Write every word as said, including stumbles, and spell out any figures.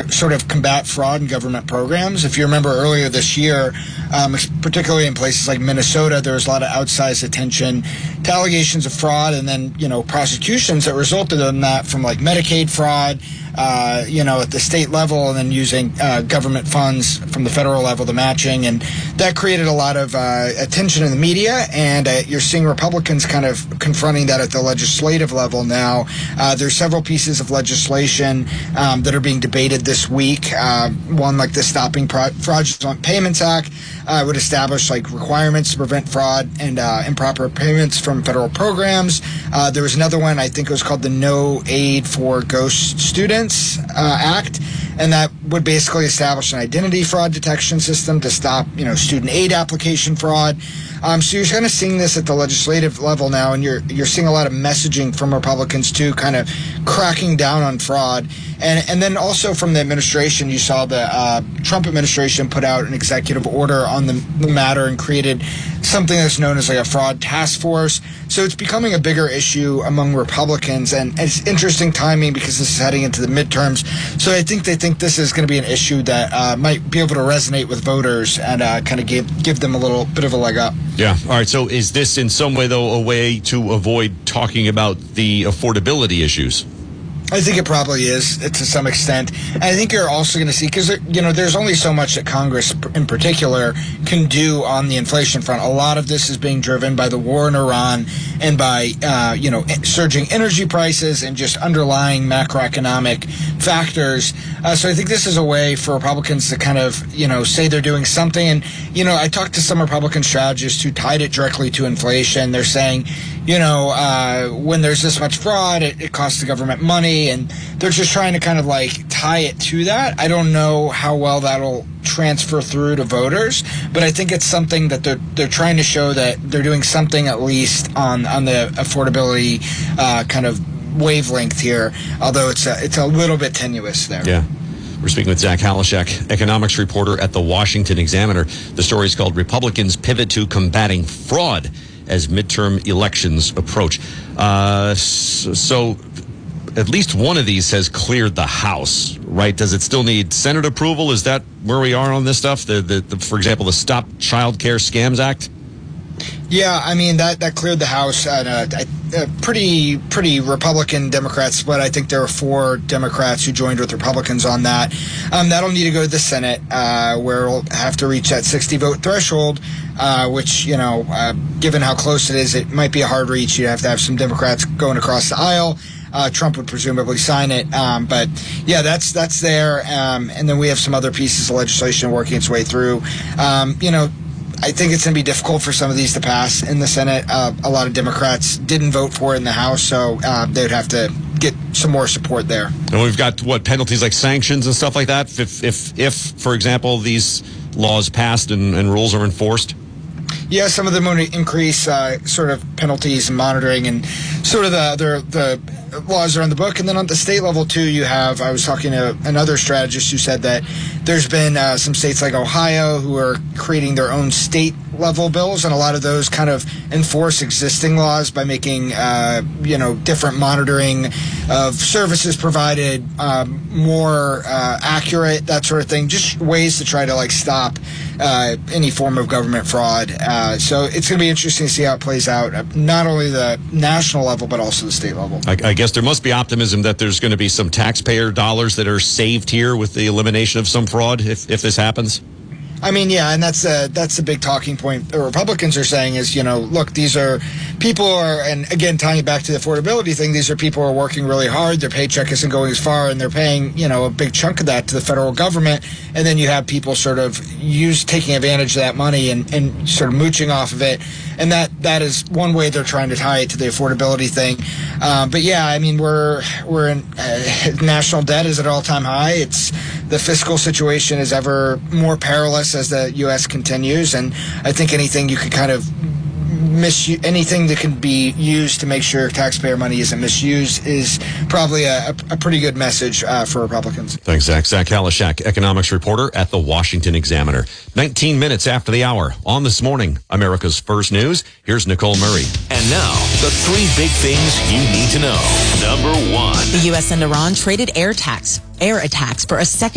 sort of combat fraud in government programs. If you remember earlier this year, um, particularly in places like Minnesota, there was a lot of outsized attention to allegations of fraud and then, you know, prosecutions that resulted in that from like Medicaid fraud, uh, you know, at the state level, and then using uh, government funds from the federal level to matching. And that created a lot of uh, attention in the media, and uh, you're seeing Republicans kind of confronting that at the legislative level now. Uh, there's several pieces of legislation um, that are being debated this week. Uh, one like the Stopping Pro- Fraudulent Payments Act uh, would establish like requirements to prevent fraud and uh, improper payments from federal programs. Uh, there was another one, I think it was called the No Aid for Ghost Students uh, Act, and that would basically establish an identity fraud detection system to stop, you know, student aid application fraud. Um, so you're kind of seeing this at the legislative level now, and you're you're seeing a lot of messaging from Republicans too, kind of cracking down on fraud. And and then also from the administration, you saw the uh, Trump administration put out an executive order on the, the matter and created something that's known as like a fraud task force. So it's becoming a bigger issue among Republicans, and it's interesting timing because this is heading into the midterms. So I think they think this is going to be an issue that uh, might be able to resonate with voters and uh, kind of give give them a little bit of a leg up. Yeah. All right. So is this in some way, though, a way to avoid talking about the affordability issues? I think it probably is to some extent. And I think you're also going to see, because, you know, there's only so much that Congress in particular can do on the inflation front. A lot of this is being driven by the war in Iran and by, uh, you know, surging energy prices and just underlying macroeconomic factors. Uh, so I think this is a way for Republicans to kind of, you know, say they're doing something. And, you know, I talked to some Republican strategists who tied it directly to inflation. They're saying, you know, uh, when there's this much fraud, it, it costs the government money, and they're just trying to kind of like tie it to that. I don't know how well that'll transfer through to voters, but I think it's something that they're they're trying to show that they're doing something at least on on the affordability uh, kind of wavelength here. Although it's a, it's a little bit tenuous there. Yeah. We're speaking with Zach Halashak, economics reporter at the Washington Examiner. The story is called "Republicans Pivot to Combating Fraud as Midterm Elections Approach." Uh, so at least one of these has cleared the House, right? Does it still need Senate approval? Is that where we are on this stuff? The, the, the for example, the Stop Child Care Scams Act? Yeah, I mean, that, that cleared the House at a, a pretty pretty Republican Democrat split. I think there were four Democrats who joined with Republicans on that. Um, that'll need to go to the Senate, uh, where we'll have to reach that sixty vote threshold, uh, which, you know, uh, given how close it is, it might be a hard reach. You'd have to have some Democrats going across the aisle. Uh, Trump would presumably sign it. Um, but, yeah, that's that's there. Um, and then we have some other pieces of legislation working its way through. Um, you know, I think it's going to be difficult for some of these to pass in the Senate. Uh, a lot of Democrats didn't vote for it in the House, so uh, they would have to get some more support there. And we've got, what, penalties like sanctions and stuff like that? If, if, if for example, these laws passed and, and rules are enforced? Yeah, some of them would increase uh, sort of penalties and monitoring and sort of the, the the laws are on the book. And then on the state level, too, you have, I was talking to another strategist who said that there's been uh, some states like Ohio who are creating their own state level bills, and a lot of those kind of enforce existing laws by making, uh, you know, different monitoring of services provided um, more uh, accurate, that sort of thing, just ways to try to, like, stop uh, any form of government fraud. Uh, so it's going to be interesting to see how it plays out, uh, not only the national level, but also the state level. I, I guess there must be optimism that there's going to be some taxpayer dollars that are saved here with the elimination of some fraud if, if this happens. I mean, yeah, and that's a, that's a big talking point the Republicans are saying is, you know, look, these are people are, and again, tying it back to the affordability thing, these are people who are working really hard, their paycheck isn't going as far, and they're paying, you know, a big chunk of that to the federal government, and then you have people sort of use taking advantage of that money and, and sort of mooching off of it, and that, that is one way they're trying to tie it to the affordability thing. Um, but yeah, I mean, we're, we're in, uh, national debt is at an all-time high. It's, the fiscal situation is ever more perilous as the U S continues, and I think anything you could kind of misuse, anything that can be used to make sure taxpayer money isn't misused is probably a, a pretty good message uh, for Republicans. Thanks, Zach. Zach Halashak, economics reporter at the Washington Examiner. nineteen minutes after the hour on This Morning, America's First News. Here's Nicole Murray. And now, the three big things you need to know. Number one. The U S and Iran traded air attacks, air attacks for a second